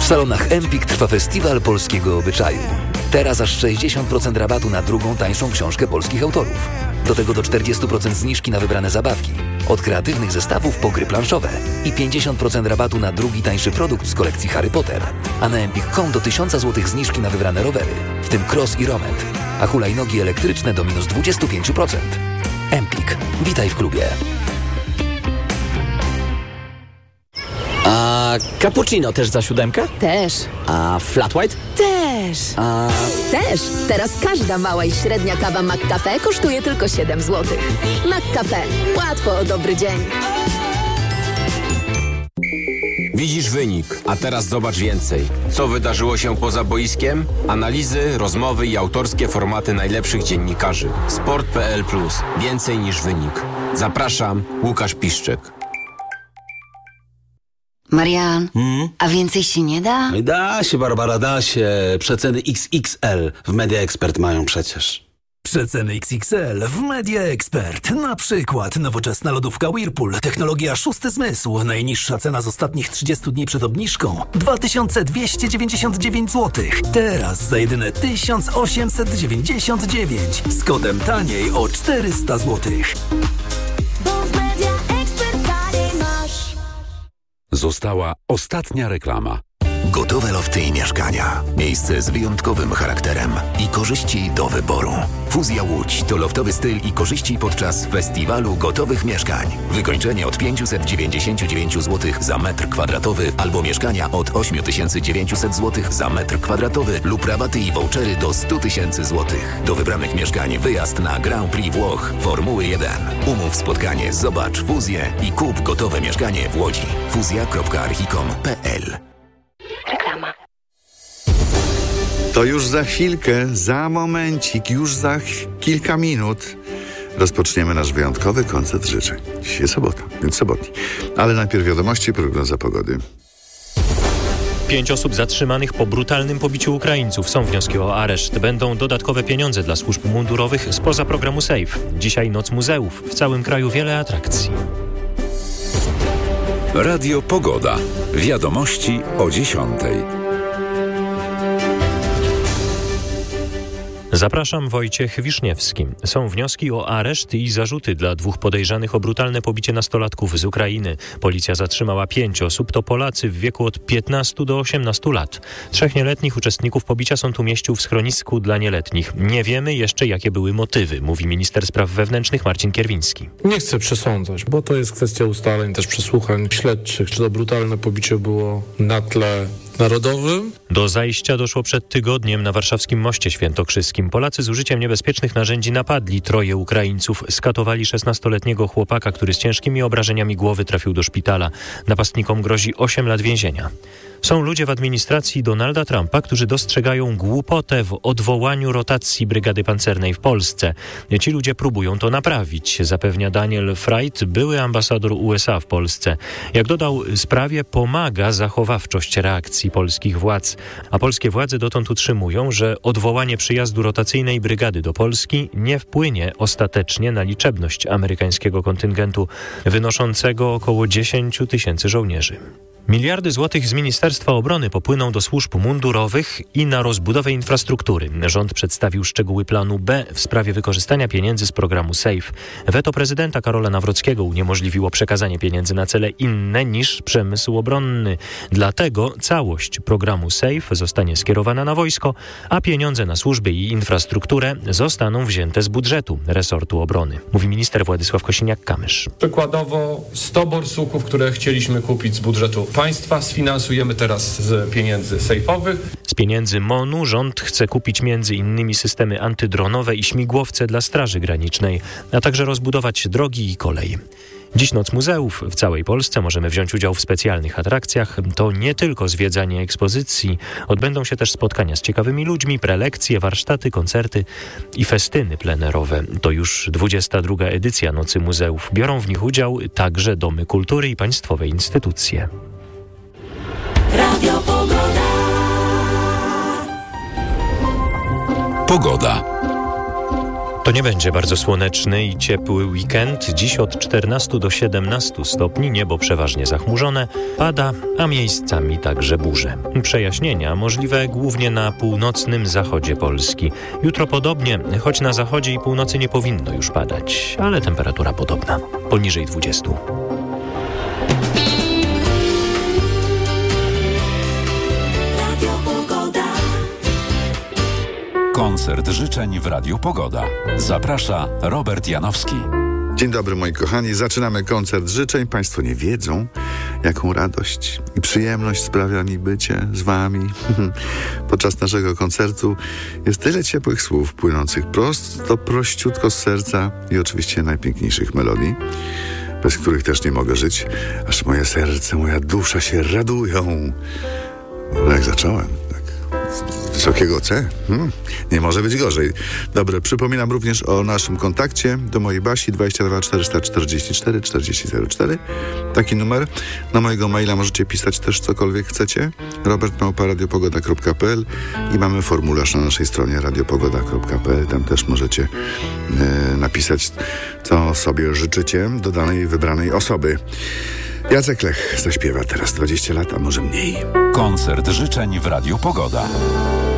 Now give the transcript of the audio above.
salonach Empik trwa festiwal polskiego obyczaju. Teraz aż 60% rabatu na drugą, tańszą książkę polskich autorów. Do tego do 40% zniżki na wybrane zabawki. Od kreatywnych zestawów po gry planszowe. I 50% rabatu na drugi, tańszy produkt z kolekcji Harry Potter. A na Empik.com do 1000 zł zniżki na wybrane rowery, w tym cross i romet. A hulajnogi elektryczne do minus 25%. Empik. Witaj w klubie. A cappuccino też za 7? Też. A flat white? Też. A... Też. Teraz każda mała i średnia kawa McCafe kosztuje tylko 7 zł. McCafe. Łatwo o dobry dzień. Widzisz wynik, a teraz zobacz więcej. Co wydarzyło się poza boiskiem? Analizy, rozmowy i autorskie formaty najlepszych dziennikarzy. Sport.pl+. Więcej niż wynik. Zapraszam, Łukasz Piszczek. Marian, a więcej się nie da? Da się, Barbara, da się. Przeceny XXL w Media Expert mają przecież. Przeceny XXL w Media Expert. Na przykład nowoczesna lodówka Whirlpool, technologia szósty zmysł. Najniższa cena z ostatnich 30 dni przed obniżką 2299 zł. Teraz za jedyne 1899 z kodem taniej o 400 zł. Została ostatnia reklama. Gotowe lofty i mieszkania. Miejsce z wyjątkowym charakterem i korzyści do wyboru. Fuzja Łódź to loftowy styl i korzyści podczas festiwalu gotowych mieszkań. Wykończenie od 599 zł za metr kwadratowy albo mieszkania od 8900 zł za metr kwadratowy lub rabaty i vouchery do 100 000 zł. Do wybranych mieszkań wyjazd na Grand Prix Włoch Formuły 1. Umów spotkanie, zobacz fuzję i kup gotowe mieszkanie w Łodzi. fuzja.archicom.pl. Reklama. To już za chwilkę, za momencik, już za kilka minut rozpoczniemy nasz wyjątkowy koncert życzeń. Dzisiaj sobota, więc sobotni. Ale najpierw wiadomości, prognoza pogody. 5 osób zatrzymanych po brutalnym pobiciu Ukraińców. Są wnioski o areszt. Będą dodatkowe pieniądze dla służb mundurowych spoza programu SAFE. Dzisiaj Noc Muzeów. W całym kraju wiele atrakcji. Radio Pogoda. Wiadomości o 10:00. Zapraszam, Wojciech Wiszniewski. Są wnioski o areszt i zarzuty dla 2 podejrzanych o brutalne pobicie nastolatków z Ukrainy. Policja zatrzymała 5 osób, to Polacy w wieku od 15 do 18 lat. 3 nieletnich uczestników pobicia sąd umieścił w schronisku dla nieletnich. Nie wiemy jeszcze, jakie były motywy, mówi minister spraw wewnętrznych Marcin Kierwiński. Nie chcę przesądzać, bo to jest kwestia ustaleń, też przesłuchań śledczych, czy to brutalne pobicie było na tle narodowym. Do zajścia doszło przed tygodniem na warszawskim Moście Świętokrzyskim. Polacy z użyciem niebezpiecznych narzędzi napadli 3 Ukraińców. Skatowali 16-letniego chłopaka, który z ciężkimi obrażeniami głowy trafił do szpitala. Napastnikom grozi 8 lat więzienia. Są ludzie w administracji Donalda Trumpa, którzy dostrzegają głupotę w odwołaniu rotacji Brygady Pancernej w Polsce. Ci ludzie próbują to naprawić, zapewnia Daniel Fright, były ambasador USA w Polsce. Jak dodał, sprawie pomaga zachowawczość reakcji polskich władz. A polskie władze dotąd utrzymują, że odwołanie przyjazdu rotacyjnej brygady do Polski nie wpłynie ostatecznie na liczebność amerykańskiego kontyngentu, wynoszącego około 10 000 żołnierzy. Miliardy złotych z Ministerstwa Obrony popłyną do służb mundurowych i na rozbudowę infrastruktury. Rząd przedstawił szczegóły planu B w sprawie wykorzystania pieniędzy z programu SAFE. Weto prezydenta Karola Nawrockiego uniemożliwiło przekazanie pieniędzy na cele inne niż przemysł obronny. Dlatego całość programu SAFE zostanie skierowana na wojsko, a pieniądze na służby i infrastrukturę zostaną wzięte z budżetu resortu obrony, mówi minister Władysław Kosiniak-Kamysz. Przykładowo 100 borsuków, które chcieliśmy kupić z budżetu państwa, sfinansujemy teraz z pieniędzy sejfowych. Z pieniędzy MON-u rząd chce kupić m.in. systemy antydronowe i śmigłowce dla Straży Granicznej, a także rozbudować drogi i kolej. Dziś Noc Muzeów. W całej Polsce możemy wziąć udział w specjalnych atrakcjach. To nie tylko zwiedzanie ekspozycji. Odbędą się też spotkania z ciekawymi ludźmi, prelekcje, warsztaty, koncerty i festyny plenerowe. To już 22. edycja Nocy Muzeów. Biorą w nich udział także domy kultury i państwowe instytucje. Radio Pogoda. Pogoda. To nie będzie bardzo słoneczny i ciepły weekend. Dziś od 14 do 17 stopni, niebo przeważnie zachmurzone, pada, a miejscami także burze. Przejaśnienia możliwe głównie na północnym zachodzie Polski. Jutro podobnie, choć na zachodzie i północy nie powinno już padać, ale temperatura podobna, poniżej 20. Koncert życzeń w Radiu Pogoda. Zaprasza Robert Janowski. Dzień dobry moi kochani, zaczynamy koncert życzeń. Państwo nie wiedzą, jaką radość i przyjemność sprawia mi bycie z wami. Podczas naszego koncertu jest tyle ciepłych słów płynących prościutko z serca i oczywiście najpiękniejszych melodii, bez których też nie mogę żyć, aż moje serce, moja dusza się radują. Ale jak zacząłem, z wysokiego C, nie może być gorzej. Dobrze, przypominam również o naszym kontakcie do mojej Basi 22 444 4004. Taki numer. Na mojego maila możecie pisać też cokolwiek chcecie. robert@radiopogoda.pl i mamy formularz na naszej stronie radiopogoda.pl. Tam też możecie napisać, co sobie życzycie do danej wybranej osoby. Jacek Lech zaśpiewa teraz 20 lat, a może mniej. Koncert życzeń w Radiu Pogoda.